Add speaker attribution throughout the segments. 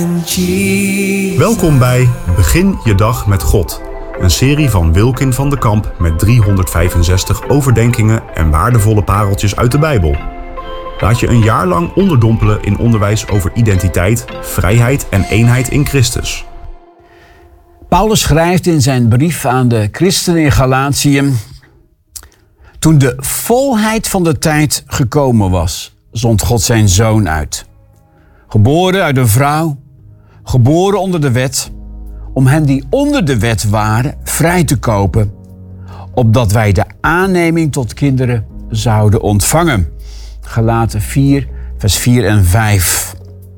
Speaker 1: Welkom bij Begin je dag met God. Een serie van Wilkin van de Kamp met 365 overdenkingen en waardevolle pareltjes uit de Bijbel. Laat je een jaar lang onderdompelen in onderwijs over identiteit, vrijheid en eenheid in Christus.
Speaker 2: Paulus schrijft in zijn brief aan de christenen in Galatië: toen de volheid van de tijd gekomen was, zond God zijn Zoon uit. Geboren uit een vrouw, geboren onder de wet, om hen die onder de wet waren vrij te kopen, opdat wij de aanneming tot kinderen zouden ontvangen. Galaten 4, vers 4 en 5.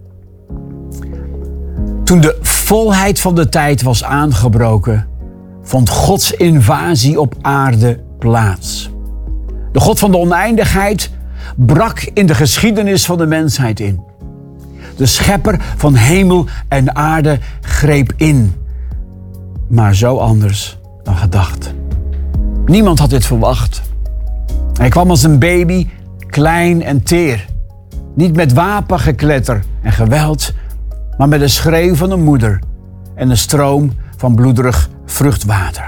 Speaker 2: Toen de volheid van de tijd was aangebroken, vond Gods invasie op aarde plaats. De God van de oneindigheid brak in de geschiedenis van de mensheid in. De schepper van hemel en aarde greep in. Maar zo anders dan gedacht. Niemand had dit verwacht. Hij kwam als een baby, klein en teer. Niet met wapengekletter en geweld, maar met de schreeuw van een moeder en een stroom van bloederig vruchtwater.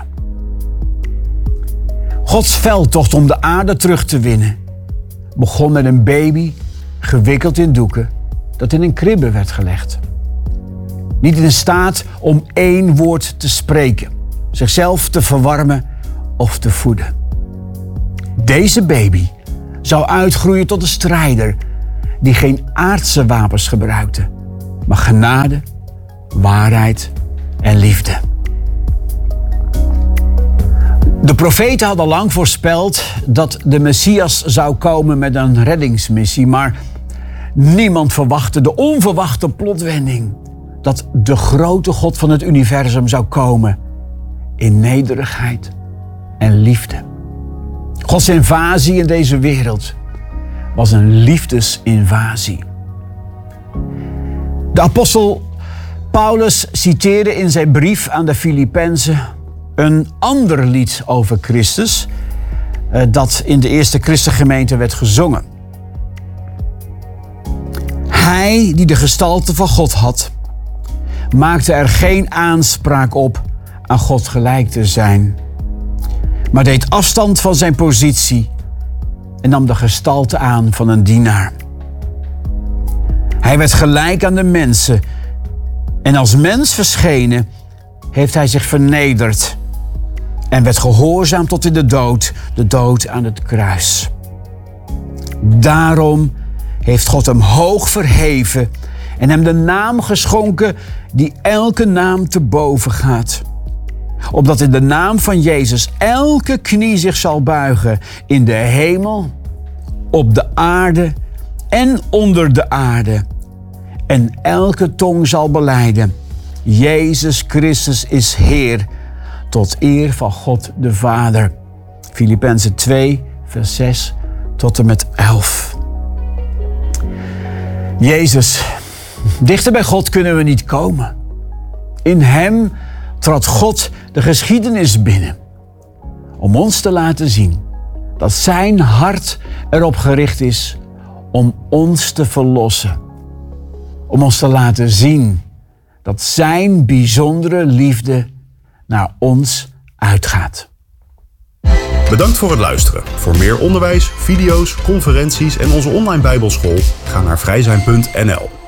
Speaker 2: Gods veldtocht om de aarde terug te winnen begon met een baby gewikkeld in doeken dat in een kribbe werd gelegd. Niet in staat om één woord te spreken, zichzelf te verwarmen of te voeden. Deze baby zou uitgroeien tot een strijder die geen aardse wapens gebruikte, maar genade, waarheid en liefde. De profeten hadden lang voorspeld dat de Messias zou komen met een reddingsmissie, maar niemand verwachtte de onverwachte plotwending dat de grote God van het universum zou komen in nederigheid en liefde. Gods invasie in deze wereld was een liefdesinvasie. De apostel Paulus citeerde in zijn brief aan de Filippenzen een ander lied over Christus dat in de eerste christengemeente werd gezongen. Hij die de gestalte van God had, maakte er geen aanspraak op aan God gelijk te zijn, maar deed afstand van zijn positie en nam de gestalte aan van een dienaar. Hij werd gelijk aan de mensen en als mens verschenen heeft hij zich vernederd en werd gehoorzaam tot in de dood aan het kruis. Daarom heeft God hem hoog verheven en hem de naam geschonken die elke naam te boven gaat. Opdat in de naam van Jezus elke knie zich zal buigen in de hemel, op de aarde en onder de aarde. En elke tong zal belijden: Jezus Christus is Heer, tot eer van God de Vader. Filippenzen 2, vers 6 tot en met 11. Jezus, dichter bij God kunnen we niet komen. In hem trad God de geschiedenis binnen om ons te laten zien dat zijn hart erop gericht is om ons te verlossen. Om ons te laten zien dat zijn bijzondere liefde naar ons uitgaat.
Speaker 1: Bedankt voor het luisteren. Voor meer onderwijs, video's, conferenties en onze online Bijbelschool ga naar vrijzijn.nl.